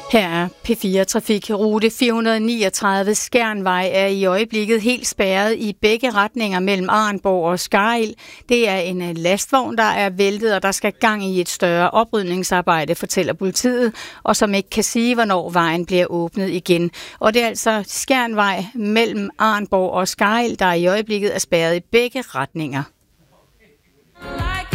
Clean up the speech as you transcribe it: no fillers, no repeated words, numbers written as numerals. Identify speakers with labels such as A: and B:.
A: Her er P4 Trafik. Rute 439 Skjernvej er i øjeblikket helt spærret i begge retninger mellem Arnborg og Skarild. Det er en lastvogn, der er væltet, og der skal gang i et større oprydningsarbejde, fortæller politiet, og som ikke kan sige, hvornår vejen bliver åbnet igen. Og det er altså Skjernvej mellem Arnborg og Skarild, der i øjeblikket er spærret i begge retninger.